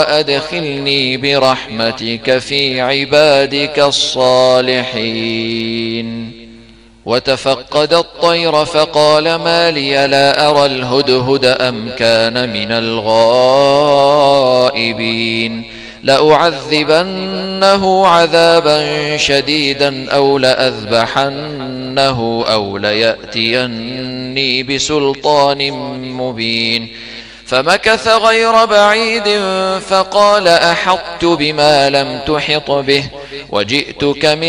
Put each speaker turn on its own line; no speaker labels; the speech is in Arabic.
وأدخلني برحمتك في عبادك الصالحين. وتفقد الطير فقال ما لي لا أرى الهدهد أم كان من الغائبين لأعذبنه عذابا شديدا أو لأذبحنه أو ليأتيني بسلطان مبين. فمكث غير بعيد فقال أحطت بما لم تحط به وجئتك من